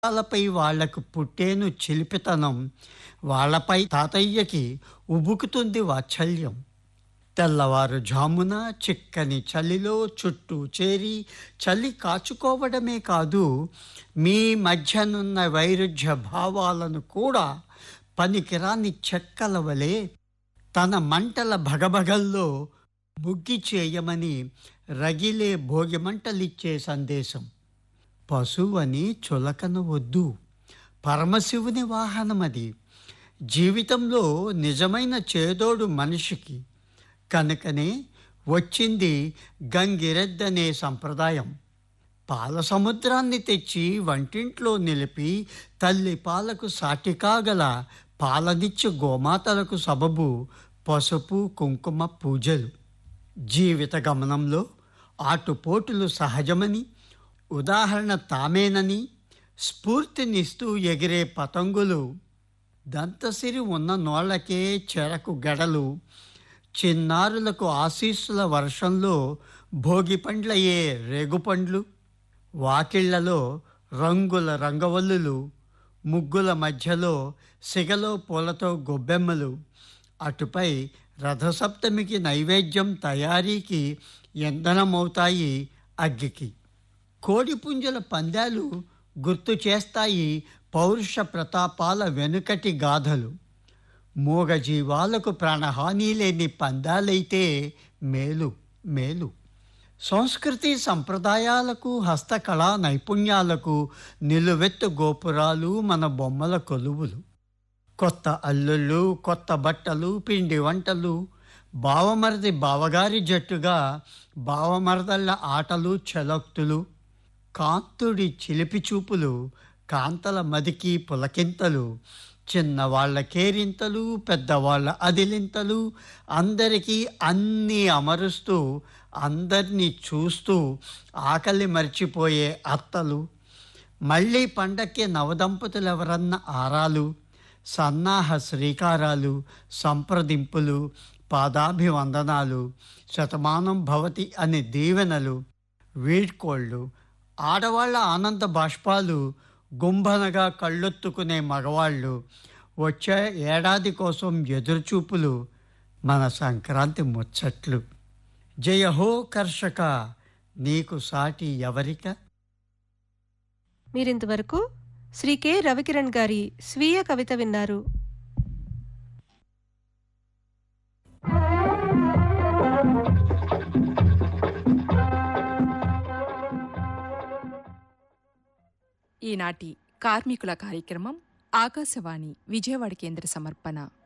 వాళ్ళపై వాళ్లకు పుట్టేను చిలిపితనం, వాళ్లపై తాతయ్యకి ఉబుకుతుంది వాత్సల్యం. తెల్లవారుఝామున చిక్కని చలిలో చుట్టూ చేరి చలి కాచుకోవడమే కాదు, మీ మధ్యనున్న వైరుధ్య భావాలను కూడా పనికిరాని చెక్కల వలె తన మంటల భగభగల్లో ముగ్గి చేయమని రగిలే భోగిమంటలిచ్చే సందేశం. పశువని చులకన వద్దు, పరమశివుని వాహనమది. జీవితంలో నిజమైన చేదోడు మనిషికి. కనుకనే వచ్చింది గంగిరెద్దనే సంప్రదాయం. పాల సముద్రాన్ని తెచ్చి వంటింట్లో నిలిపి తల్లి పాలకు సాటి కాగల పాలనిచ్చు గోమాతలకు సబబు పసుపు కుంకుమ పూజలు. జీవిత గమనంలో ఆటుపోటులు సహజమని, ఉదాహరణ తామేనని స్ఫూర్తినిస్తూ ఎగిరే పతంగులు, దంతసిరి ఉన్న నోళ్లకే చెరకు గడలు, చిన్నారులకు ఆశీస్సుల వర్షంలో భోగి పండ్లయ్యే రేగుపండ్లు, వాకిళ్లలో రంగుల రంగవల్లులు, ముగ్గుల మధ్యలో సిగలో పూలతో గొబ్బెమ్మలు, అటుపై రథసప్తమికి నైవేద్యం తయారీకి ఇంధనమవుతాయి అగ్గికి. కోడిపుంజల పందాలు గుర్తు చేస్తాయి పౌరుష ప్రతాపాల వెనుకటి గాథలు. మూగజీవాలకు ప్రాణహాని లేని పందాలైతే మేలు మేలు. సంస్కృతి సంప్రదాయాలకు, హస్తకళా నైపుణ్యాలకు నిలువెత్తు గోపురాలు మన బొమ్మల కొలువులు. కొత్త అల్లుళ్ళు, కొత్త బట్టలు, పిండి వంటలు, బావమరిది బావగారి జట్టుగా బావమరదళ్ళ ఆటలు చలోక్తులు, కాంతుడి చిలిపి చూపులు, కాంతల మదికి పులకింతలు, చిన్నవాళ్ల కేరింతలు, పెద్దవాళ్ల అదిలింతలు, అందరికీ అన్నీ అమరుస్తూ అందరినీ చూస్తూ ఆకలి మర్చిపోయే అత్తలు, మళ్ళీ పండక్కి నవదంపతులెవరన్న ఆరాలు, సన్నాహ శ్రీకారాలు, సంప్రదింపులు, పాదాభివందనాలు, శతమానం భవతి అని దీవెనలు, వీడ్కోళ్ళు, ఆడవాళ్ల ఆనంద బాష్పాలు, గుంభనగా కళ్ళొత్తుకునే మగవాళ్ళు, వచ్చే ఏడాది కోసం ఎదురుచూపులు, మన సంక్రాంతి ముచ్చట్లు. జయహో కర్షక, నీకు సాటి ఎవరిక. మీరింతవరకు శ్రీ కె రవికిరణ్ గారి స్వీయ కవిత విన్నారు. ఈనాటి కార్మికుల కార్యక్రమం ఆకాశవాణి విజయవాడ కేంద్ర సమర్పణ.